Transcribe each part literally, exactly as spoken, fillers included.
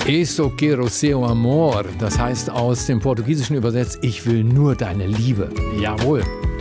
Eso quiero seu amor, das heißt aus dem Portugiesischen übersetzt, ich will nur deine Liebe. Jawohl.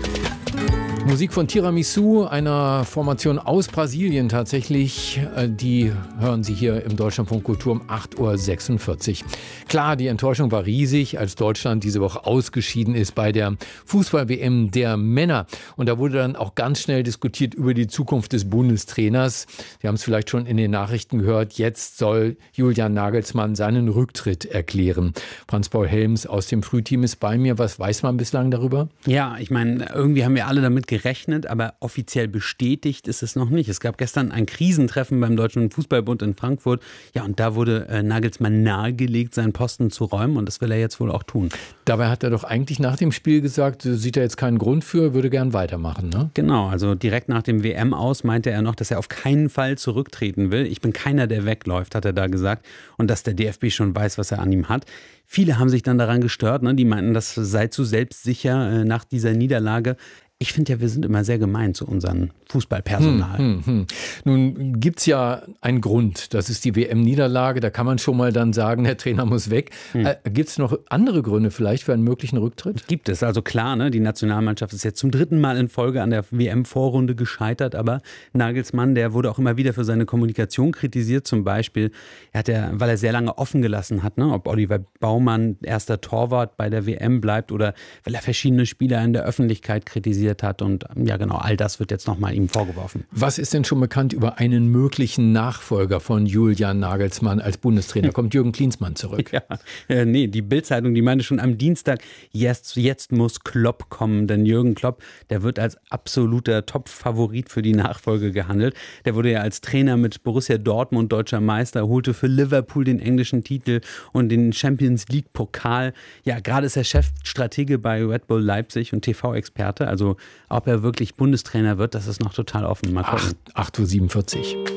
Musik von Tiramisu, einer Formation aus Brasilien tatsächlich. Die hören Sie hier im Deutschlandfunk Kultur um acht Uhr sechsundvierzig. Klar, die Enttäuschung war riesig, als Deutschland diese Woche ausgeschieden ist bei der Fußball-W M der Männer. Und da wurde dann auch ganz schnell diskutiert über die Zukunft des Bundestrainers. Sie haben es vielleicht schon in den Nachrichten gehört. Jetzt soll Julian Nagelsmann seinen Rücktritt erklären. Franz-Paul Helms aus dem Frühteam ist bei mir. Was weiß man bislang darüber? Ja, ich meine, irgendwie haben wir alle damit gerechnet, aber offiziell bestätigt ist es noch nicht. Es gab gestern ein Krisentreffen beim Deutschen Fußballbund in Frankfurt. Ja, und da wurde äh, Nagelsmann nahegelegt, seinen Posten zu räumen, und das will er jetzt wohl auch tun. Dabei hat er doch eigentlich nach dem Spiel gesagt, sieht er jetzt keinen Grund für, würde gern weitermachen, ne? Genau, also direkt nach dem W M aus meinte er noch, dass er auf keinen Fall zurücktreten will. Ich bin keiner, der wegläuft, hat er da gesagt. Und dass der D F B schon weiß, was er an ihm hat. Viele haben sich dann daran gestört, ne? Die meinten, das sei zu selbstsicher äh, nach dieser Niederlage. Ich finde ja, wir sind immer sehr gemein zu unserem Fußballpersonal. Hm, hm, hm. Nun gibt es ja einen Grund, das ist die W M-Niederlage, da kann man schon mal dann sagen, der Trainer muss weg. Hm. Äh, gibt es noch andere Gründe vielleicht für einen möglichen Rücktritt? Gibt es, also klar, ne, die Nationalmannschaft ist jetzt zum dritten Mal in Folge an der W M-Vorrunde gescheitert, aber Nagelsmann, der wurde auch immer wieder für seine Kommunikation kritisiert, zum Beispiel, er hat ja, weil er sehr lange offen gelassen hat, ne, ob Oliver Baumann erster Torwart bei der W M bleibt oder weil er verschiedene Spieler in der Öffentlichkeit kritisiert hat, und ja genau, all das wird jetzt nochmal ihm vorgeworfen. Was ist denn schon bekannt über einen möglichen Nachfolger von Julian Nagelsmann als Bundestrainer? Kommt Jürgen Klinsmann zurück? Ja, äh, nee, die Bild-Zeitung, die meinte schon am Dienstag, jetzt, jetzt muss Klopp kommen, denn Jürgen Klopp, der wird als absoluter Top-Favorit für die Nachfolge gehandelt. Der wurde ja als Trainer mit Borussia Dortmund deutscher Meister, holte für Liverpool den englischen Titel und den Champions League-Pokal. Ja, gerade ist er Chefstratege bei Red Bull Leipzig und T V-Experte, also ob er wirklich Bundestrainer wird, das ist noch total offen. Mal gucken. acht Uhr siebenundvierzig.